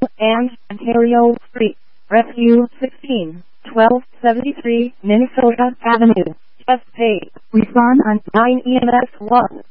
and Ontario Street, Rescue 16, 1273, Minnesota Avenue. Just pay. Respond on 9 EMS 1.